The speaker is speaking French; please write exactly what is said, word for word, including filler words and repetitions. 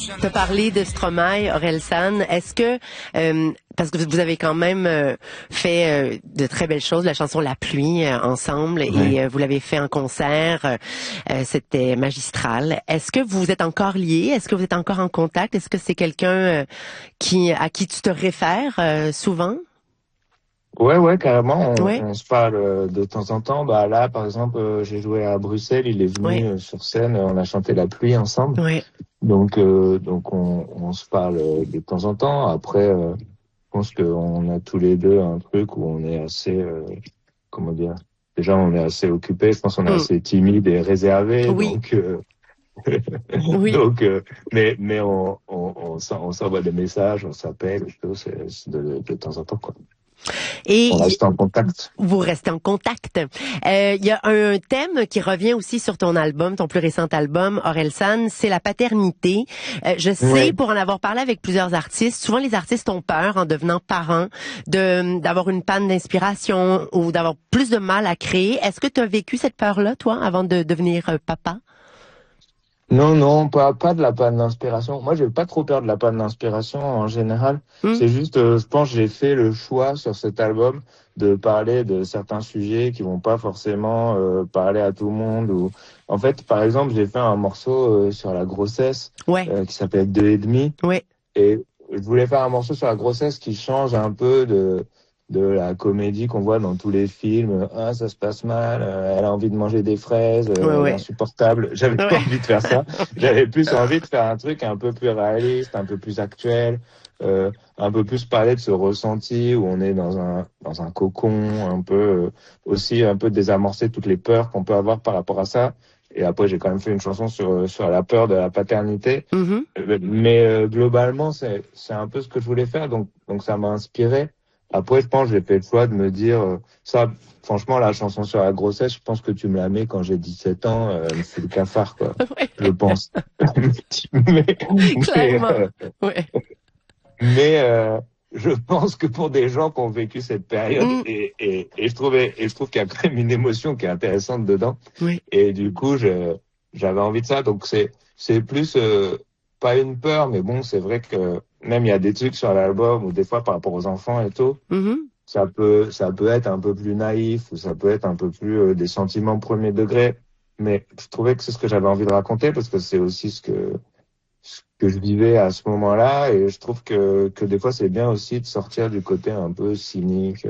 Tu as parlé de Stromae, Orelsan. Est-ce que, euh, parce que vous avez quand même euh, fait euh, de très belles choses, la chanson La Pluie euh, ensemble, Oui. et euh, vous l'avez fait en concert, euh, c'était magistral. Est-ce que vous êtes encore liés? Est-ce que vous êtes encore en contact? Est-ce que c'est quelqu'un euh, qui à qui tu te réfères euh, souvent? Ouais, ouais, carrément. On, Oui, on se parle euh, de temps en temps. Bah là, par exemple, euh, j'ai joué à Bruxelles. Il est oui, venu euh, sur scène. On a chanté La Pluie ensemble. oui. Donc, euh, donc on, on se parle euh, de temps en temps. Après, euh, je pense qu'on a tous les deux un truc où on est assez, euh, comment dire. Déjà, on est assez occupés. Je pense qu'on est Mm. assez timide et réservé. Oui, Donc, euh, oui. donc, euh, mais mais on on on s'en- on s'envoie des messages, on s'appelle, et tout, c'est c'est de, de temps en temps quoi. Et On y- reste en contact. vous restez en contact. Euh, Il y a un thème qui revient aussi sur ton album, ton plus récent album, Orelsan, c'est la paternité. Euh, je sais, Oui. pour en avoir parlé avec plusieurs artistes, souvent les artistes ont peur en devenant parents de d'avoir une panne d'inspiration ou d'avoir plus de mal à créer. Est-ce que tu as vécu cette peur-là, toi, avant de devenir euh, papa? Non, non, pas, pas de la panne d'inspiration. Moi, j'ai pas trop peur de la panne d'inspiration en général. Hmm? C'est juste, euh, je pense, que j'ai fait le choix sur cet album de parler de certains sujets qui vont pas forcément euh, parler à tout le monde. Ou, en fait, par exemple, j'ai fait un morceau euh, sur la grossesse Ouais, euh, qui s'appelle Deux et demi. ouais, Et je voulais faire un morceau sur la grossesse qui change un peu de de la comédie qu'on voit dans tous les films. Ah, ça se passe mal, euh, elle a envie de manger des fraises, ouais, euh, elle est ouais, insupportable. J'avais pas ouais. envie de faire ça. J'avais plus envie de faire un truc un peu plus réaliste, un peu plus actuel, euh, un peu plus parler de ce ressenti où on est dans un dans un cocon, un peu euh, aussi un peu désamorcer toutes les peurs qu'on peut avoir par rapport à ça. Et après, j'ai quand même fait une chanson sur sur la peur de la paternité. Mhm. Euh, Mais euh, globalement, c'est c'est un peu ce que je voulais faire, donc donc ça m'a inspiré. Après, je pense que j'ai fait le choix de me dire euh, ça. Franchement, la chanson sur la grossesse, je pense que tu me la mets quand j'ai dix-sept ans, euh, elle me fout le cafard, quoi. Je pense. mais mais, Clairement. euh, Ouais. mais euh, je pense que pour des gens qui ont vécu cette période, Hmm. et et et je trouvais et je trouve qu'il y a quand même une émotion qui est intéressante dedans. Oui. Et du coup, je, j'avais envie de ça. Donc c'est, c'est plus euh, pas une peur, mais bon, c'est vrai que même il y a des trucs sur l'album ou des fois par rapport aux enfants et tout, Mhm. ça peut, ça peut être un peu plus naïf ou ça peut être un peu plus euh, des sentiments premier degré. Mais je trouvais que c'est ce que j'avais envie de raconter parce que c'est aussi ce que ce que je vivais à ce moment-là. Et je trouve que que des fois c'est bien aussi de sortir du côté un peu cynique.